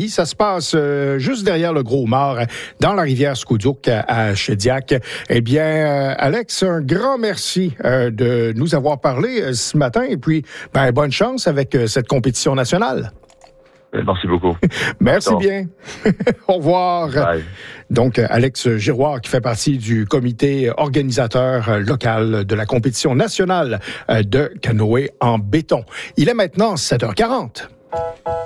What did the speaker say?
samedi. Ça se passe juste derrière le Gros-Mort, dans la rivière Scoudiouk à Shediac. Eh bien, Alex, un grand merci de nous avoir parlé ce matin et puis bonne chance avec cette compétition nationale. Merci beaucoup. Merci bien. Au revoir. Bye. Donc, Alex Giroir, qui fait partie du comité organisateur local de la compétition nationale de canoë en béton. Il est maintenant 7h40.